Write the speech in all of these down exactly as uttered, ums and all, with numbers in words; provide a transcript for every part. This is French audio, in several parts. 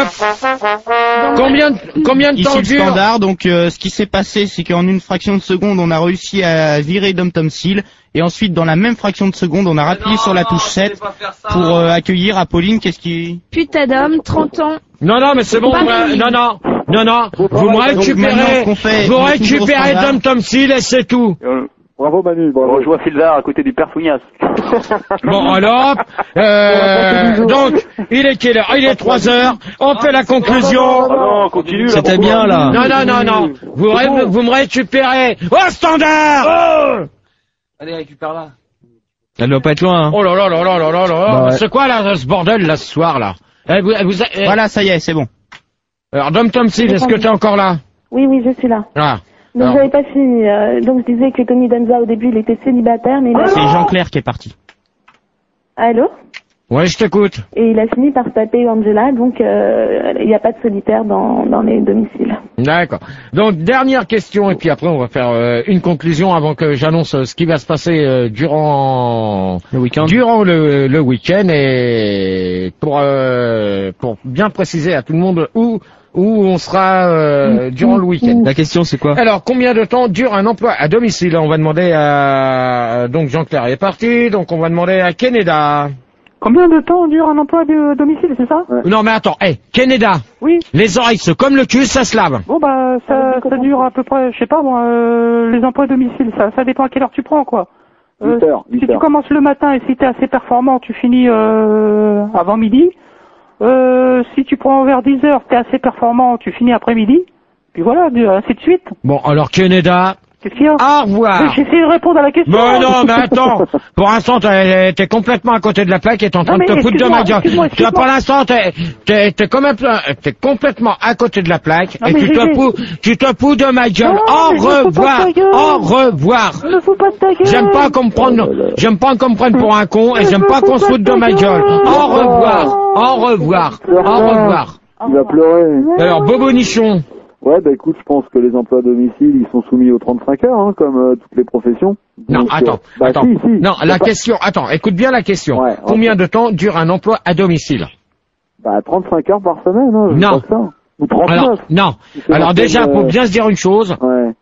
hop. Combien, de- combien de Ici temps le dure? standard, donc euh, ce qui s'est passé, c'est qu'en une fraction de seconde, on a réussi à virer Dom Tom Seal, et ensuite, dans la même fraction de seconde, on a rappuyé sur la touche sept pour euh, accueillir Apolline. Qu'est-ce qui... Putadom, trente ans. Non, non, mais c'est bon, Pas bah, fini. non, non, non, non, vous me maintenant, récupérez, ce qu'on fait, vous on est toujours au récupérez standard. Dom Tom Seal et c'est tout. Bravo Manu, bravo. Bon, je vois Sylvain à côté du père Fougnas. Bon, alors, euh, donc, il est quelle heure? Il est trois heures, on fait la conclusion. Ah non, continue. là, C'était pourquoi bien, là. Non, non, non, non, vous, ré- vous me récupérez au standard. Oh, Allez, récupère-la. Elle doit pas être loin, hein. oh là là là là là là là, Bah ouais. c'est quoi là, ce bordel là, ce soir là? Eh, vous, vous, eh, Voilà, ça y est, c'est bon. Alors, Dom Tom Seal, est-ce que t'es encore là? Oui, oui, je suis là. Ah. Donc Alors. j'avais pas fini. Euh, donc je disais que Tony Danza au début il était célibataire, mais il a... C'est Jean-Claire qui est parti. Allô. Ouais, je t'écoute. Et il a fini par se taper Angela, donc euh, il n'y a pas de solitaire dans, dans les domiciles. D'accord. Donc, dernière question, et puis après, on va faire euh, une conclusion avant que j'annonce euh, ce qui va se passer euh, durant Le week-end. durant le, le week-end, et pour euh, pour bien préciser à tout le monde où où on sera euh, durant le week-end. La question, c'est quoi? Alors, combien de temps dure un emploi à domicile? On va demander à... Donc, Jean-Claire est parti, donc on va demander à Keneda. Combien de temps dure un emploi de domicile, c'est ça? Non, mais attends, hé, Keneda, Oui. les oreilles, c'est comme le cul, ça se lave. Bon bah ça, ça dure à peu près, je sais pas moi, euh, les emplois à domicile, ça, ça dépend à quelle heure tu prends quoi. Euh, huit heures, si huit tu heures. commences le matin et si t'es assez performant, tu finis euh, avant midi. Euh, si tu prends vers dix heures, t'es assez performant, tu finis après-midi. Puis voilà, de- ainsi de suite. Bon, alors Keneda, Qu'est-ce qu'il y a? au revoir. J'ai essayé de répondre à la question. Mais non, mais attends, pour l'instant, t'es t'es complètement à côté de la plaque et t'es en train Non, de mais te foutre de excuse-moi, ma gueule. excuse-moi, Tu vois, excuse-moi. pour l'instant, t'es t'es t'es quand même t'es complètement à côté de la plaque Non, et mais tu j'ai- te fous tu te fous de ma gueule. Non, Au mais je me fous pas de revoir, ta gueule. au revoir. Ne fous pas de ta gueule. J'aime pas qu'on me prenne, j'aime pas qu'on me prenne pour un con et Mais j'aime je pas me qu'on se fous foute pas de de ma ta gueule. gueule. Au revoir, au revoir, au revoir. Il va pleurer. Alors, Bobonichon. Ouais, bah écoute, je pense que les emplois à domicile, ils sont soumis aux trente-cinq heures, hein, comme euh, toutes les professions. Non, Donc, attends, euh, bah, attends. si, si, non, c'est la pas- question, attends, écoute bien la question. Ouais, Combien de temps dure un emploi à domicile? Bah trente-cinq heures par semaine, hein, je Non. dis pas ça. Ou trente-neuf. Alors, non. C'est Alors la déjà, peine, pour euh, bien se dire une chose, Ouais.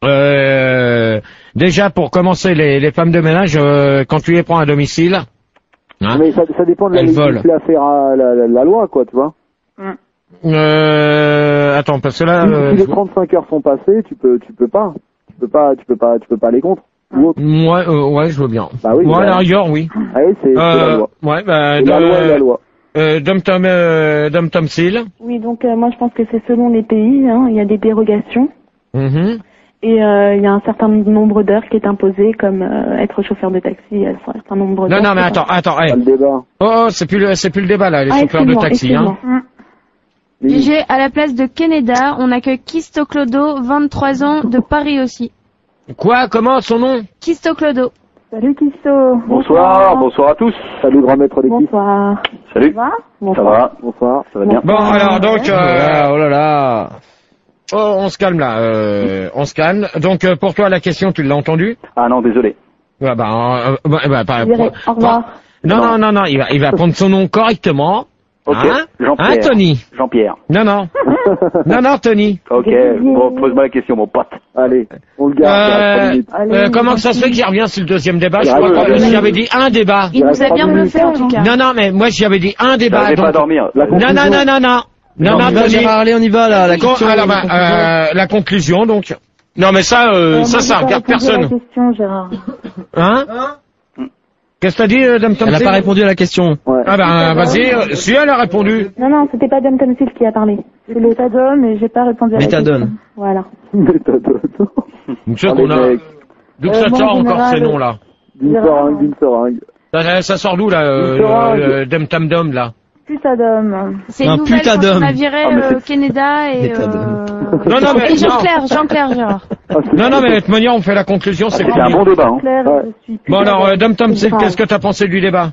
euh, déjà pour commencer, les, les femmes de ménage, euh, quand tu les prends à domicile, hein, Mais ça, ça dépend de la Elles volent. législation, à la, la, la loi, quoi, tu vois. euh, attends, parce que là, Si, euh, si les je- trente-cinq heures sont passées, tu peux, tu peux pas. Tu peux pas, tu peux pas, tu peux pas aller contre. Ou autre. moi, euh, ouais, je veux bien. Bah oui, Moi, à bah- la rigueur, oui. Ah oui, c'est c'est la Euh, loi. ouais, bah, C'est la loi et la de, loi. euh, Dom Tom, euh, Dom Tom Seal. Oui, donc euh, moi je pense que c'est selon les pays, hein, il y a des dérogations. Mhm. Et euh, il y a un certain nombre d'heures qui est imposé, comme euh, être chauffeur de taxi, il y a un certain nombre d'heures. Non, non, mais qui est attends, attends, hey. Pas le débat. Oh, oh, c'est plus le, c'est plus le débat, là, les Ah, chauffeurs de excuse-moi, taxi, hein. excuse-moi. Oui. G G, à la place de Keneda, on accueille Kisto Clodo, vingt-trois ans, de Paris aussi. Quoi? Comment, son nom? Kisto Clodo. Salut Kisto. Bonsoir, bonsoir à tous. Salut grand maître d'équipe. Bonsoir. Salut. Ça va? Ça Bonsoir. va, bonsoir, ça va bien. Bon, alors, donc, euh, Oh là là. oh, on se calme, là, euh, on se calme. Donc, euh, pour toi, la question, tu l'as entendue? Ah non, désolé. Ouais, bah, euh, bah, bah, bah, Je dirais pro- au revoir. pro- non, non, non, non, il va, il va prendre son nom correctement. Ok, Hein? Jean-Pierre. Hein, Tony? Jean-Pierre. Non, non. non, non, Tony. Ok, bon, pose-moi la question, mon pote. Allez, on le garde. Euh, trois minutes. Allez, euh, comment que ça se fait que j'y reviens sur le deuxième débat? Je crois que j'avais dit un débat. Il nous a bien trois bluffé en tout cas. Non, non, mais moi, j'avais dit un débat. J'arrivais pas à donc- dormir. La Non, non, conclusion- non, non, non. Non, Bon, non, on y va, Tony. Gérard, allez, on y va, là, la Con- question. alors, bah, la conclusion. euh, la conclusion, donc. Non, mais ça, euh, Euh, ça, moi, ça j'ai pas regarde répondu à personne. la question, Gérard. Hein? Qu'est-ce que t'as dit, euh, Dame Tom Elle n'a Seal? pas répondu à la question. Ouais. Ah ben, vas-y, euh, si elle a répondu. Non, non, c'était pas Dom Tomsil qui a parlé. C'est l'étadome et j'ai pas répondu à la Méthadone. question. Voilà. Méthadone. Monsieur, Allez, qu'on a... mec. D'où Euh, ça moi, sort en encore général, ces noms-là? D'une seringue, d'une seringue. ça, ça sort d'où, là, euh, Une seringue. euh, Dame Tam Dom, là? Putadome. C'est Un une nouvelle putain quand d'homme. on a viré Ah, mais euh, c'est- Keneda et, Putain euh, d'homme. Non, non, mais... et Jean-Claire, Jean-Claire Gérard. Ah, c'est- Non, non, mais de toute manière, on fait la conclusion, c'est C'était fini. un bon débat, hein. Claire, Ouais. je suis Bon, alors, euh, Dame Tom Seal, Grave. qu'est-ce que t'as pensé du débat?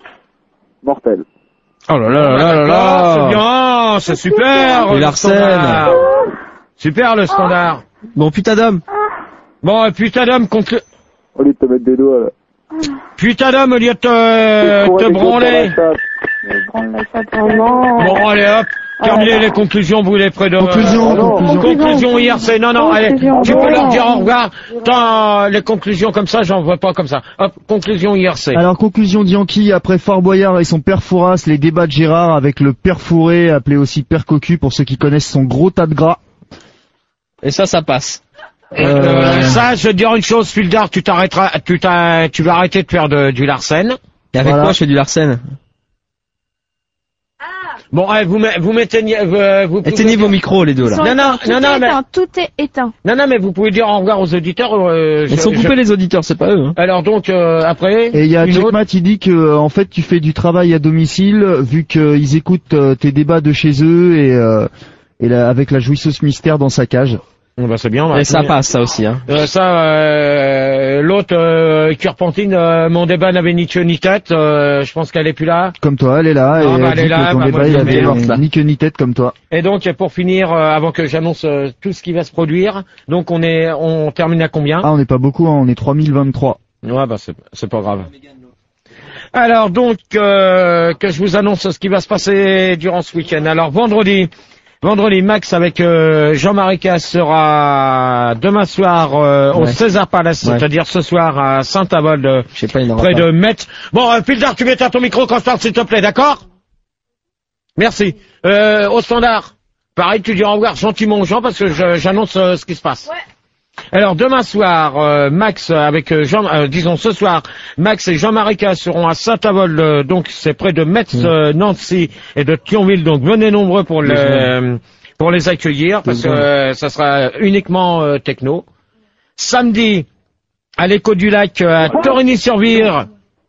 Mortel. Oh là là là là là D'accord, c'est là. bien, c'est super, Il le harcèle. standard. Super, le standard. Bon, putain d'homme. Bon, et putain d'homme, contre le... Au lieu de te mettre des doigts, là. Putain d'homme, au lieu de te, Ouais, te les gosses branler. dans la chatte. Je branle la chatte. Oh non. Bon, allez, hop. Terminez Euh, les conclusions, vous les près de... Conclusion, Euh, non, conclusion. conclusion I R C. Non, non, allez, Conclusion. tu peux Non, leur non. dire au revoir. Tant les conclusions comme ça, j'en vois pas comme ça. Hop, conclusion I R C. Alors, conclusion d'Yankee, après Fort Boyard et son père Fouras, les débats de Gérard avec le père Fourré, appelé aussi père Cocu pour ceux qui connaissent son gros tas de gras. Et ça, ça passe. Euh, ça, je vais te dire une chose, Fildar, tu t'arrêteras, tu t'as, tu vas arrêter de faire de, du Larsen. Et avec Voilà. quoi je fais du Larsen? Bon, allez, vous, met- vous m'éteignez, euh, vous pouvez- Éteignez vos micros, les deux, Ils là. sont Non, non, éteints, tout non, est non, mais- éteint, tout est éteint. Non, non, mais vous pouvez dire au revoir aux auditeurs. Euh, je- Ils sont je- coupés, les auditeurs, c'est pas eux, hein. Alors donc, euh, après, Et il y a une autre. Checkmat, il dit que euh, en fait tu fais du travail à domicile vu qu'ils écoutent euh, tes débats de chez eux et, euh, et la- avec la jouisseuse mystère dans sa cage. Bon, bah, c'est bien. on va Et ça finir. passe, ça aussi, hein. Euh, ça, euh, l'autre, euh, Curpentine, euh, mon débat n'avait ni queue ni tête. Euh, je pense qu'elle est plus là. Comme toi, elle est là Ah, et bah, elle elle dit est là, que ton bah, débat moi, il je avait mets- ni queue ni tête comme toi. Et donc, pour finir, euh, avant que j'annonce euh, tout ce qui va se produire, donc on est, on termine à combien? Ah, on n'est pas beaucoup, hein, on est trois mille vingt-trois. Ouais, bah c'est, c'est pas grave. Alors donc, euh, que je vous annonce ce qui va se passer durant ce week-end. Alors vendredi, vendredi, Max avec euh, Jean-Marie Casse sera demain soir euh, au Ouais. César Palace, Ouais. c'est-à-dire ce soir à Saint-Avold, euh, Je sais pas, il n'aura près pas. de Metz. Bon, euh, Pildar, tu mets à ton micro quand je parle, s'il te plaît, d'accord? Merci. Euh, au standard, pareil, tu dis au revoir gentiment aux gens parce que je- j'annonce euh, ce qui se passe. Alors demain soir, euh, Max avec euh, Jean, euh, disons ce soir, Max et Jean-Marie Casse seront à Saint-Avold, euh, donc c'est près de Metz, euh, Nancy et de Thionville. Donc venez nombreux pour le, euh, pour les accueillir parce que euh, ça sera uniquement euh, techno. Samedi, à l'Écho du Lac euh, à Torigny-sur-Vire.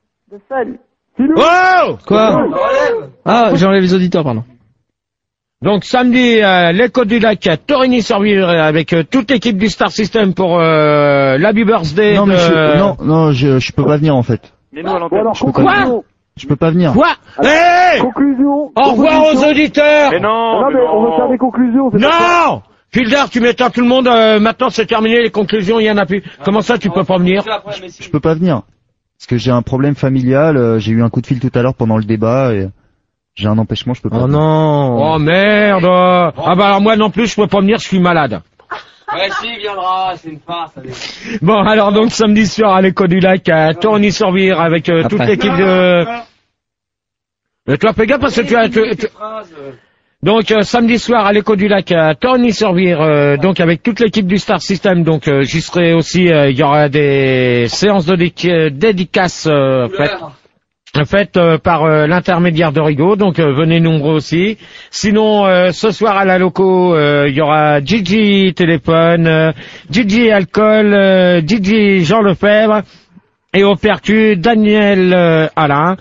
Oh Quoi? Ah, j'enlève les auditeurs, pardon. Donc samedi, euh, l'Écho du Lac à Torigny-sur-Vire avec euh, toute l'équipe du Star System pour euh, l'Happy Birthday. Non mais de- je, non, non, je, je peux pas venir en fait. Mais nous, alors, Je peux pas Quoi venir. Je peux pas venir. Quoi? Hey, conclusion. au revoir aux auditeurs. Mais non, Non, mais on va faire des conclusions. c'est pas ça. Non, Fildar, tu m'éteins tout le monde. euh, maintenant, c'est terminé. Les conclusions, il y en a plus. Comment ça, tu peux pas venir? Je peux pas venir. Parce que j'ai un problème familial, euh, j'ai eu un coup de fil tout à l'heure pendant le débat et j'ai un empêchement, je peux pas Oh venir. non. Oh merde. Ah bah alors moi non plus, je peux pas venir. Je suis malade. Ouais, si, il viendra, c'est une farce. allez. Bon, alors donc samedi soir à l'Écho du Lac à Torigny-sur-Vire avec euh, toute Après. l'équipe de. Mais toi, fais gaffe parce que tu as. tu- tu- Donc euh, samedi soir à l'Écho du Lac à Torigny-sur-Vire, euh, donc avec toute l'équipe du Star System, donc euh, j'y serai aussi. euh, Il y aura des séances de dé- dédicaces euh, faites, faites euh, par euh, l'intermédiaire de Rigaud, donc euh, venez nombreux aussi. Sinon euh, ce soir à la loco, euh, il y aura Gigi Téléphone, euh, Gigi Alcool, euh, Gigi Jean Lefebvre et au percu Daniel euh, Alain,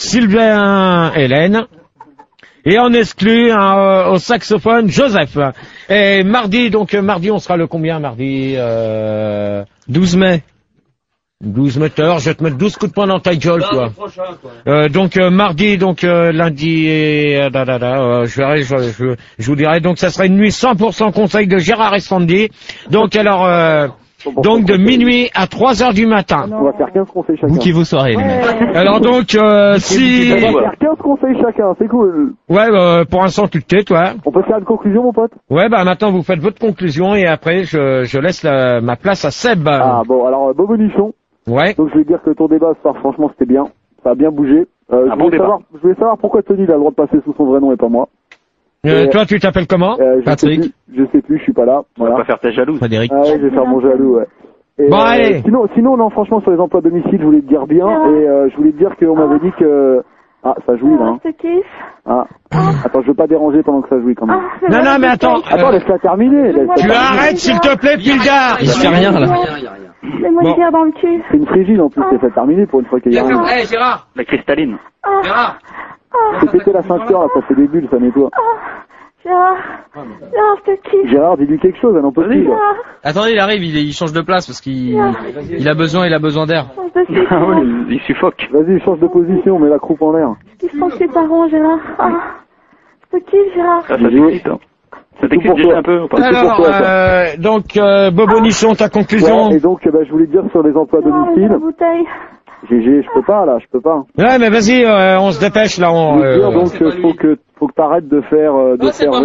Sylvain Hélène. Et on exclut hein, euh, au saxophone Joseph. Et mardi, donc euh, mardi, on sera le combien mardi euh, douze mai. douze metteurs, je vais te mettre douze coups de poing dans ta gueule, quoi. Euh, donc euh, mardi, donc euh, lundi, et, euh, da, da, da, euh, je, verrai, je, je, je vous dirai. Donc ça sera une nuit cent pour cent conseil de Gérard et Sandy. Donc alors, euh, donc de minuit à trois heures du matin. On va faire quinze conseils chacun. Bouquez vos soirées, les mecs. Alors donc, euh, si... On va faire quinze conseils chacun, c'est cool. Ouais, bah, pour l'instant, tu te tais, toi. On peut faire une conclusion, mon pote? Ouais, bah maintenant, vous faites votre conclusion et après, je, je laisse la- ma place à Seb. Ah, bon, alors, Bobo Nichon. Ouais. Donc, je vais dire que ton débat ce soir, franchement, c'était bien. Ça a bien bougé. Euh, je, bon voulais débat. savoir, je voulais savoir pourquoi Tony il a le droit de passer sous son vrai nom et pas moi. Euh, Et- toi, tu t'appelles comment? Euh, je Patrick. sais plus, je sais plus, je suis pas là. On va Voilà. pas faire ta jalouse. Frédéric. Ah ouais, je vais faire mon jaloux, ouais. Et, Bon, euh, allez. Sinon, sinon, non, franchement, sur les emplois à domicile, je voulais te dire bien, et euh, je voulais te dire qu'on m'avait dit que... Ah, ça jouit, là, hein. Je te kiffe. Ah. Attends, je veux pas déranger pendant que ça jouit, quand même. Ah, c'est Non, vrai, non, mais je attends. t'aime. Attends, euh, laisse-la terminer. Laisse-la tu terminer. arrêtes, s'il te plaît, Pildar. Il se fait rien, là. Fais-moi Bon. une bière dans le cul. C'est une frigide, en plus, c'est fait terminer pour une fois qu'il y a rien. Eh, Gérard. La cristalline. Ah, Gérard. ah, C'est péter la ceinture, là, ça fait des bulles, ça nettoie. ah. Gérard, Gérard, je te kiffe. Gérard, dis-lui quelque chose, elle n'en peut plus, là. Gérard, Attendez, il arrive, il, il change de place parce qu'il il a besoin, il a besoin d'air. je te kiffe. Ah oui, il, il suffoque. Vas-y, change de position, mets la croupe en l'air. Je kiffe ton parents, Gérard. Ah, je te kiffe, Gérard. Ça, ça t'excite, hein. Ça tout t'excite pour déjà toi. un peu ou pas? tout Alors, pour toi, ça. euh, donc, euh, Bobo Nichon, ta conclusion? Ouais, et donc, bah, je voulais te dire sur les emplois à Gérard, il y a domicile. la bouteille. G G, je peux pas là, je peux pas. Ouais, mais vas-y, euh, on se dépêche là. On, Je veux euh, dire, donc, euh, faut que faut que t'arrêtes de faire euh, de faire